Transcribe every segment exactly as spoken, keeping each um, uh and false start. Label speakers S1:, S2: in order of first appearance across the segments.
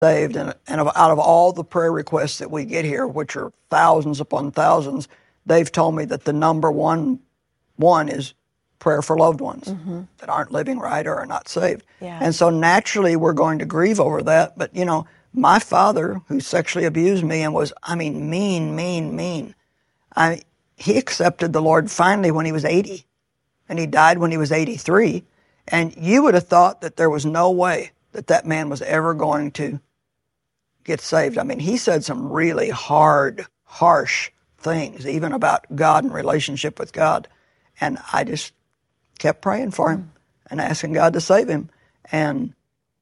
S1: saved, and, and out of all the prayer requests that we get here, which are thousands upon thousands, they've told me that the number one one is prayer for loved ones mm-hmm. that aren't living right or are not saved.
S2: Yeah.
S1: And so naturally we're going to grieve over that. But, you know, my father, who sexually abused me and was, I mean, mean, mean, mean, I, he accepted the Lord finally when he was eighty, and he died when he was eighty-three. And you would have thought that there was no way that that man was ever going to get saved. I mean, he said some really hard, harsh things, even about God and relationship with God. And I just kept praying for him and asking God to save him. And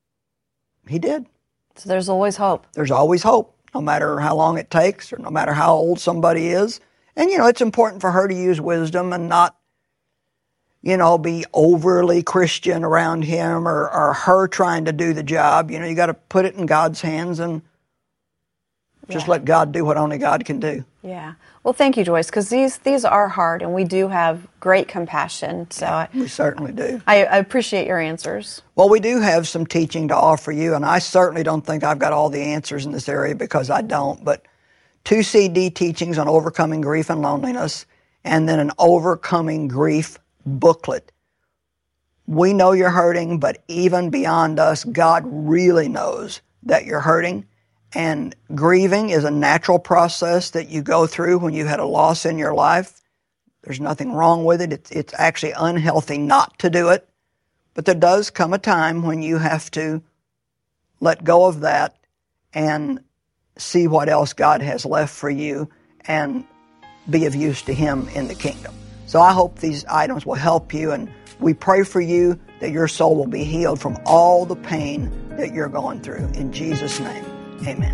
S1: he did.
S2: So there's always hope.
S1: There's always hope, no matter how long it takes or no matter how old somebody is. And, you know, it's important for her to use wisdom and not, you know, be overly Christian around him or, or her trying to do the job. You know, you got to put it in God's hands and just yeah. let God do what only God can do.
S2: Yeah. Well, thank you, Joyce, because these these are hard, and we do have great compassion. So
S1: yeah, we certainly do.
S2: I, I appreciate your answers.
S1: Well, we do have some teaching to offer you, and I certainly don't think I've got all the answers in this area because I don't, but two C D teachings on overcoming grief and loneliness, and then an overcoming grief booklet. We know you're hurting, but even beyond us, God really knows that you're hurting. And grieving is a natural process that you go through when you had a loss in your life. There's nothing wrong with it. It's, it's actually unhealthy not to do it. But there does come a time when you have to let go of that and see what else God has left for you and be of use to Him in the kingdom. So I hope these items will help you, and we pray for you that your soul will be healed from all the pain that you're going through. In Jesus' name, amen.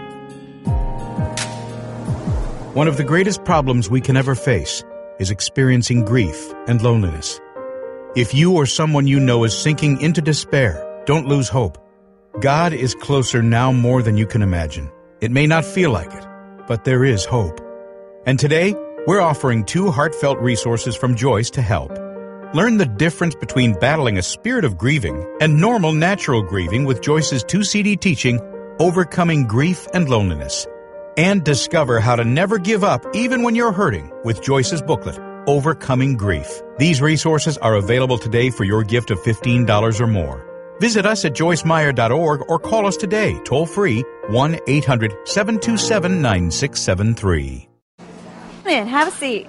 S3: One of the greatest problems we can ever face is experiencing grief and loneliness. If you or someone you know is sinking into despair, don't lose hope. God is closer now more than you can imagine. It may not feel like it, but there is hope. And today, we're offering two heartfelt resources from Joyce to help. Learn the difference between battling a spirit of grieving and normal natural grieving with Joyce's two C D teaching, Overcoming Grief and Loneliness. And discover how to never give up even when you're hurting with Joyce's booklet, Overcoming Grief. These resources are available today for your gift of fifteen dollars or more. Visit us at joyce meyer dot org or call us today, toll-free, one eight hundred seven two seven nine six seven three.
S2: Come in, have a seat.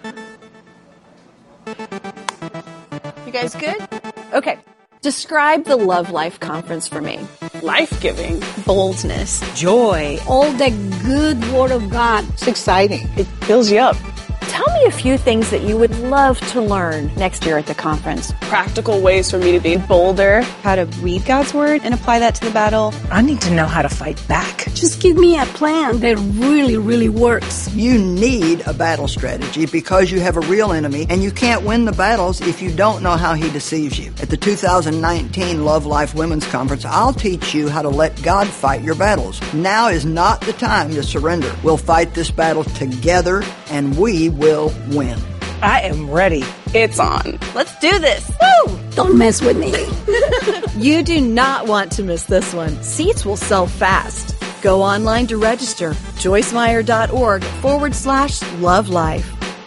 S2: You guys good? Okay. Describe the Love Life Conference for me.
S4: Life-giving.
S2: Boldness.
S4: Joy.
S5: All the good Word of God.
S4: It's exciting. It fills you up.
S2: Tell me a few things that you would love to learn next year at the conference.
S4: Practical ways for me to be bolder.
S6: How to read God's Word and apply that to the battle.
S4: I need to know how to fight back.
S5: Just give me a plan that really, really works.
S1: You need a battle strategy because you have a real enemy, and you can't win the battles if you don't know how he deceives you. At the two thousand nineteen Love Life Women's Conference, I'll teach you how to let God fight your battles. Now is not the time to surrender. We'll fight this battle together, and we will win.
S4: I am ready. It's on.
S2: Let's do this.
S5: Woo! Don't mess with me.
S7: You do not want to miss this one. Seats will sell fast. Go online to register. joyce meyer dot org forward slash love life.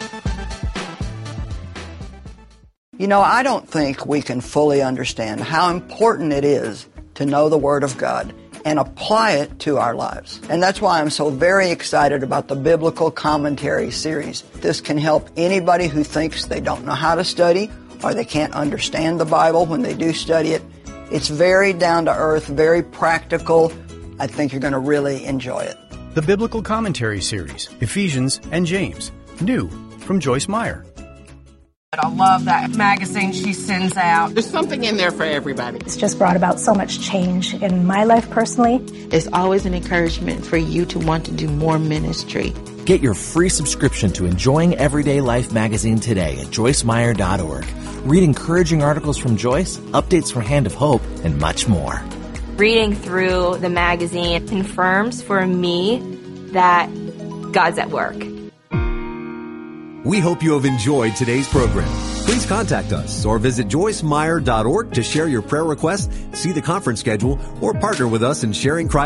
S1: You know, I don't think we can fully understand how important it is to know the Word of God and apply it to our lives. And that's why I'm so very excited about the Biblical Commentary series. This can help anybody who thinks they don't know how to study or they can't understand the Bible when they do study it. It's very down to earth, very practical. I think you're going to really enjoy it.
S8: The Biblical Commentary series, Ephesians and James, new from Joyce Meyer.
S9: I love that magazine she sends out.
S10: There's something in there for everybody.
S11: It's just brought about so much change in my life personally.
S12: It's always an encouragement for you to want to do more ministry.
S13: Get your free subscription to Enjoying Everyday Life magazine today at joyce meyer dot org. Read encouraging articles from Joyce, updates from Hand of Hope, and much more.
S14: Reading through the magazine confirms for me that God's at work.
S15: We hope you have enjoyed today's program. Please contact us or visit joyce meyer dot org to share your prayer requests, see the conference schedule, or partner with us in sharing Christ